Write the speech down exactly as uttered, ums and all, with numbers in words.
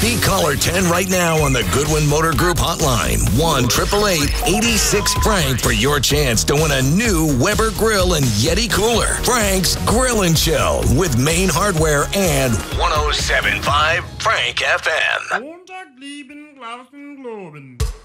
Beat caller ten right now on the Goodwin Motor Group hotline. one eight eight eight, eight six, Frank for your chance to win a new Weber grill and Yeti cooler. Frank's Grill and Chill with Main Hardware and one oh seven point five Frank F M. Montag lieben Glauben, Globen.